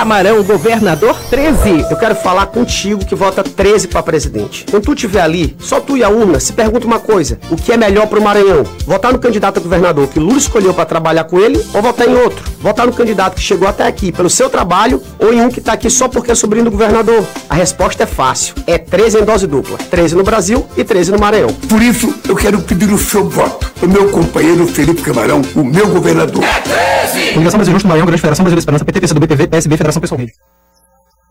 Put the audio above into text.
Camarão, governador 13. Eu quero falar contigo que vota 13 pra presidente. Quando tu estiver ali, só tu e a urna, se pergunta uma coisa: o que é melhor pro Maranhão? Votar no candidato a governador que Lula escolheu pra trabalhar com ele ou votar em outro? Votar no candidato que chegou até aqui pelo seu trabalho ou em um que tá aqui só porque é sobrinho do governador? A resposta é fácil. É 13 em dose dupla. 13 no Brasil e 13 no Maranhão. Por isso, eu quero pedir o seu voto. O meu companheiro Felipe Camarão, o meu governador. É 13! Coligação Brasil Justo, Maranhão, Grande Federação Brasileira Esperança, PT, PCdoB, PV, PSB, Federação Pessoal.